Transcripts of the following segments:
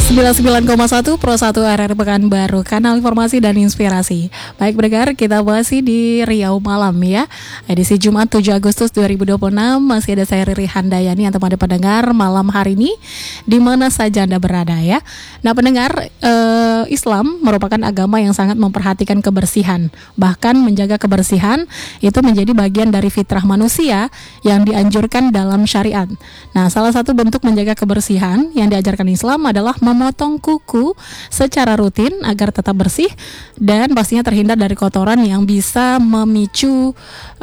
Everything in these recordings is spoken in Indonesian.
99,1 Pro 1 RRI Pekanbaru, kanal informasi dan inspirasi. Baik pendengar, kita masih di Riau Malam ya. Edisi Jumat 7 Agustus 2026. Masih ada saya Riri Handayani yang tempat pendengar malam hari ini di mana saja Anda berada ya. Nah pendengar, Islam merupakan agama yang sangat memperhatikan kebersihan. Bahkan menjaga kebersihan itu menjadi bagian dari fitrah manusia yang dianjurkan dalam syariat. Nah salah satu bentuk menjaga kebersihan yang diajarkan Islam adalah memotong kuku secara rutin agar tetap bersih dan pastinya terhindar dari kotoran yang bisa memicu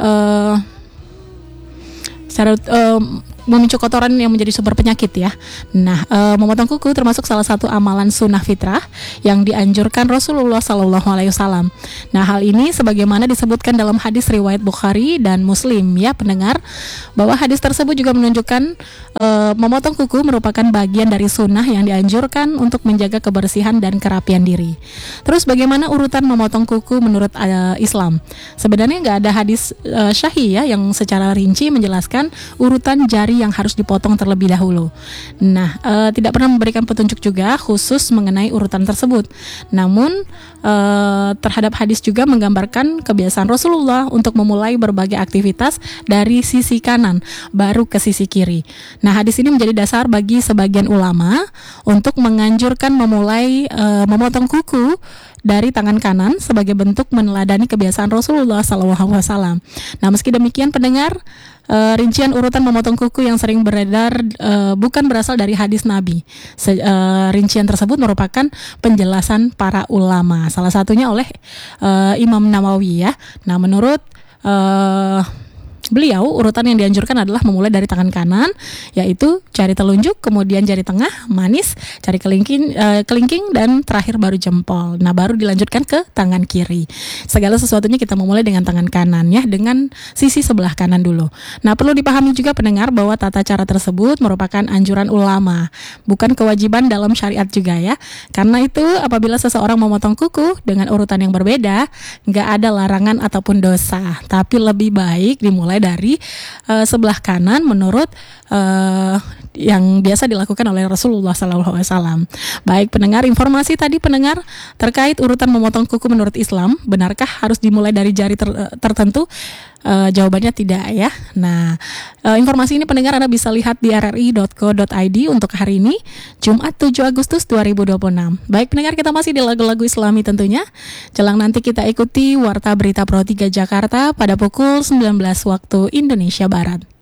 memicu kotoran yang menjadi sumber penyakit ya. Nah, memotong kuku termasuk salah satu amalan sunnah fitrah yang dianjurkan Rasulullah SAW. Nah, hal ini sebagaimana disebutkan dalam hadis riwayat Bukhari dan Muslim ya pendengar, bahwa hadis tersebut juga menunjukkan memotong kuku merupakan bagian dari sunnah yang dianjurkan untuk menjaga kebersihan dan kerapian diri. Terus bagaimana urutan memotong kuku menurut Islam? Sebenarnya nggak ada hadis syahih ya yang secara rinci menjelaskan urutan jari yang harus dipotong terlebih dahulu. Nah, tidak pernah memberikan petunjuk juga khusus mengenai urutan tersebut. Namun, terhadap hadis juga menggambarkan kebiasaan Rasulullah untuk memulai berbagai aktivitas dari sisi kanan, baru ke sisi kiri. Nah, hadis ini menjadi dasar bagi sebagian ulama untuk menganjurkan memulai memotong kuku dari tangan kanan sebagai bentuk meneladani kebiasaan Rasulullah SAW. Nah, meski demikian pendengar, rincian urutan memotong kuku yang sering beredar bukan berasal dari hadis Nabi. Rincian tersebut merupakan penjelasan para ulama, salah satunya oleh Imam Nawawi ya. Nah, menurut beliau, urutan yang dianjurkan adalah memulai dari tangan kanan, yaitu jari telunjuk, kemudian jari tengah, manis, jari kelingking, dan terakhir baru jempol. Nah, baru dilanjutkan ke tangan kiri. Segala sesuatunya kita memulai dengan tangan kanan ya, dengan sisi sebelah kanan dulu. Nah, perlu dipahami juga pendengar bahwa tata cara tersebut merupakan anjuran ulama, bukan kewajiban dalam syariat juga ya. Karena itu, apabila seseorang memotong kuku dengan urutan yang berbeda, nggak ada larangan ataupun dosa, tapi lebih baik dimulai dari sebelah kanan menurut yang biasa dilakukan oleh Rasulullah SAW. Baik pendengar, informasi tadi pendengar terkait urutan memotong kuku menurut Islam, benarkah harus dimulai dari jari tertentu? Jawabannya tidak ya. Nah, informasi ini pendengar Anda bisa lihat di rri.co.id untuk hari ini Jumat 7 Agustus 2026. Baik pendengar, kita masih di lagu-lagu Islami tentunya. Jelang nanti kita ikuti Warta Berita Pro 3 Jakarta pada pukul 19 waktu Indonesia Barat.